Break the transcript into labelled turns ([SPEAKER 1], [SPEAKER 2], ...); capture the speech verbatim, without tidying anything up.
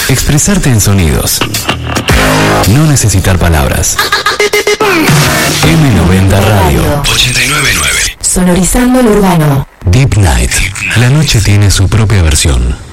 [SPEAKER 1] Expresarte en sonidos. No necesitar palabras. eme noventa Radio ochenta y nueve punto nueve.
[SPEAKER 2] Sonorizando lo urbano.
[SPEAKER 1] Deep Night. La noche tiene su propia versión.